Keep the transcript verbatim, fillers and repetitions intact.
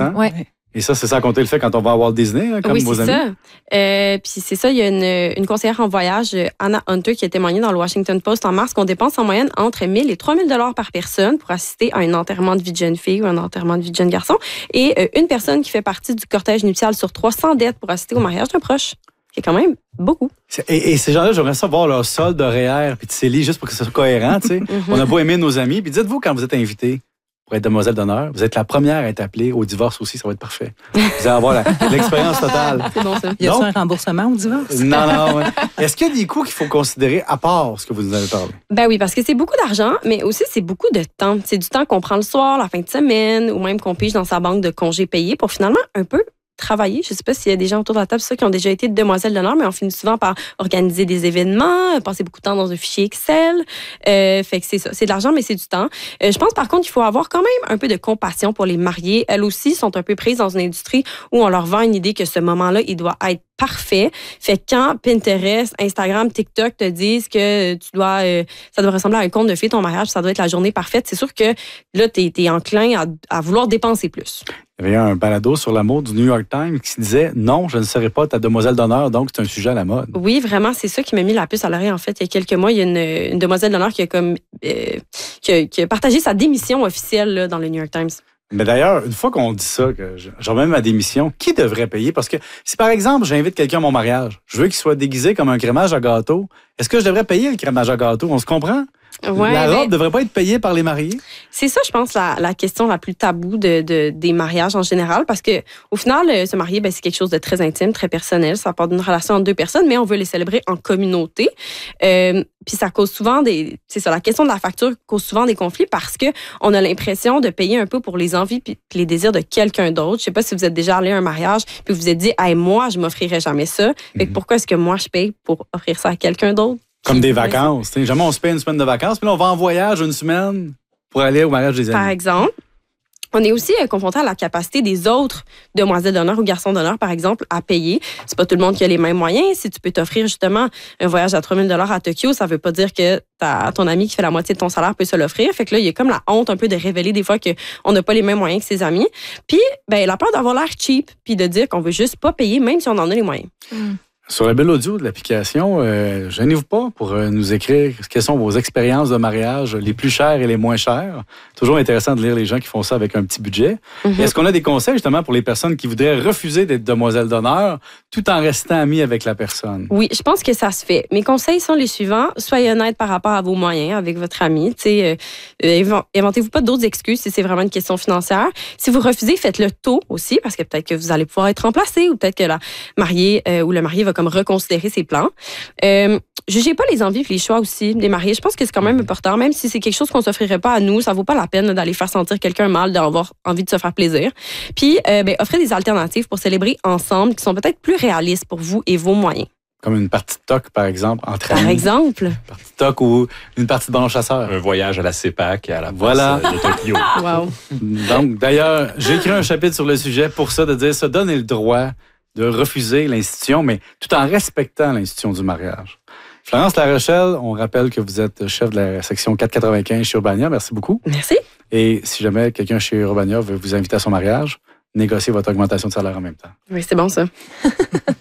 Hein? Oui. Et ça, c'est ça à compter le fait quand on va à Walt Disney, hein, comme oui, vos c'est amis? ça. Euh, puis c'est ça, il y a une, une conseillère en voyage, Anna Hunter, qui a témoigné dans le Washington Post en mars qu'on dépense en moyenne entre mille et trois mille dollars par personne pour assister à un enterrement de vie de jeune fille ou un enterrement de vie de jeune garçon. Et euh, une personne qui fait partie du cortège nuptial sur trois cents dettes pour assister au mariage d'un proche. C'est quand même beaucoup. Et, et ces gens-là, j'aimerais ça voir leur solde de R E E R puis de C E L I juste pour que ce soit cohérent. Tu sais. On a beau aimer nos amis. Puis dites-vous, quand vous êtes invité pour être demoiselle d'honneur, vous êtes la première à être appelée au divorce aussi, ça va être parfait. Vous allez avoir la, l'expérience totale. C'est bon, ça. Y a-t-il Donc, un remboursement au divorce? Non, non. Ouais. Est-ce qu'il y a des coûts qu'il faut considérer à part ce que vous nous avez parlé? Ben oui, parce que c'est beaucoup d'argent, mais aussi c'est beaucoup de temps. C'est du temps qu'on prend le soir, la fin de semaine, ou même qu'on pige dans sa banque de congés payés pour finalement un peu travailler. Je ne sais pas s'il y a des gens autour de la table ça, qui ont déjà été demoiselles d'honneur, mais on finit souvent par organiser des événements, passer beaucoup de temps dans un fichier Excel. Euh, fait que c'est ça. C'est de l'argent, mais c'est du temps. Euh, je pense par contre qu'il faut avoir quand même un peu de compassion pour les mariées. Elles aussi sont un peu prises dans une industrie où on leur vend une idée que ce moment-là, il doit être parfait. Fait que quand Pinterest, Instagram, TikTok te disent que tu dois, euh, ça doit ressembler à un conte de fées, ton mariage, ça doit être la journée parfaite, c'est sûr que là, tu es enclin à, à vouloir dépenser plus. Il y avait un balado sur l'amour du New York Times qui disait « Non, je ne serai pas ta demoiselle d'honneur, donc c'est un sujet à la mode. » Oui, vraiment, c'est ça qui m'a mis la puce à l'oreille, en fait. Il y a quelques mois, il y a une, une demoiselle d'honneur qui a, comme, euh, qui a, qui a partagé sa démission officielle là, dans le New York Times. Mais d'ailleurs, une fois qu'on dit ça, que je, je remets ma démission, qui devrait payer? Parce que si, par exemple, j'invite quelqu'un à mon mariage, je veux qu'il soit déguisé comme un crémage à gâteau, est-ce que je devrais payer le crémage à gâteau? On se comprend? Ouais, la robe ne ben, devrait pas être payée par les mariés? C'est ça, je pense, la, la question la plus taboue de, de, des mariages en général, parce que au final, se marier, ben, c'est quelque chose de très intime, très personnel. Ça part d'une relation entre deux personnes, mais on veut les célébrer en communauté. Euh, puis ça cause souvent des... C'est ça, la question de la facture cause souvent des conflits parce que on a l'impression de payer un peu pour les envies puis les désirs de quelqu'un d'autre. Je sais pas si vous êtes déjà allé à un mariage puis vous vous êtes dit, hey, moi, je m'offrirais jamais ça. Fait que pourquoi est-ce que moi, je paye pour offrir ça à quelqu'un d'autre? Comme des vacances. T'sais. Jamais on se paye une semaine de vacances, puis là, on va en voyage une semaine pour aller au mariage des amis. Par exemple. On est aussi confronté à la capacité des autres demoiselles d'honneur ou garçons d'honneur, par exemple, à payer. C'est pas tout le monde qui a les mêmes moyens. Si tu peux t'offrir justement un voyage à trois mille dollars à Tokyo, ça veut pas dire que ta, ton ami qui fait la moitié de ton salaire peut se l'offrir. Fait que là, il y a comme la honte un peu de révéler des fois qu'on n'a pas les mêmes moyens que ses amis. Puis, ben, la peur d'avoir l'air cheap, puis de dire qu'on veut juste pas payer, même si on en a les moyens. Mm. Sur la belle audio de l'application, euh, gênez-vous pas pour euh, nous écrire quelles sont vos expériences de mariage les plus chères et les moins chères. Toujours intéressant de lire les gens qui font ça avec un petit budget. Mm-hmm. Est-ce qu'on a des conseils justement pour les personnes qui voudraient refuser d'être demoiselle d'honneur tout en restant amies avec la personne? Oui, je pense que ça se fait. Mes conseils sont les suivants. Soyez honnête par rapport à vos moyens avec votre ami. Euh, euh, inventez-vous pas d'autres excuses si c'est vraiment une question financière. Si vous refusez, faites-le tôt aussi parce que peut-être que vous allez pouvoir être remplacé ou peut-être que la mariée euh, ou le marié va comme reconsidérer ses plans. Euh, jugez pas les envies et les choix aussi des mariés. Je pense que c'est quand même important, même si c'est quelque chose qu'on s'offrirait pas à nous, ça vaut pas la peine là, d'aller faire sentir quelqu'un mal, d'avoir envie de se faire plaisir. Puis, euh, ben, offrez des alternatives pour célébrer ensemble qui sont peut-être plus réalistes pour vous et vos moyens. Comme une partie de toc, par exemple, entre amis. Par exemple. Une partie de toc ou une partie de ballon chasseur. Un voyage à la CEPAC et à la voilà. place de Tokyo. Wow. Donc, d'ailleurs, j'ai écrit un chapitre sur le sujet pour ça, de dire ça, donner le droit de refuser l'institution, mais tout en respectant l'institution du mariage. Florence Larochelle, on rappelle que vous êtes chef de la section quatre cent quatre-vingt-quinze chez Urbania. Merci beaucoup. Merci. Et si jamais quelqu'un chez Urbania veut vous inviter à son mariage, négociez votre augmentation de salaire en même temps. Oui, c'est bon ça.